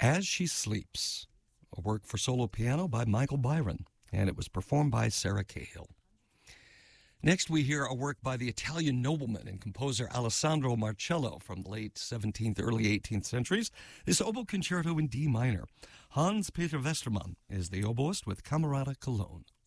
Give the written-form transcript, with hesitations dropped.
As She Sleeps, a work for solo piano by Michael Byron, and it was performed by Sarah Cahill. Next, we hear a work by the Italian nobleman and composer Alessandro Marcello from the late 17th, early 18th centuries. This oboe concerto in D minor. Hans-Peter Westermann is the oboist with Camerata Cologne.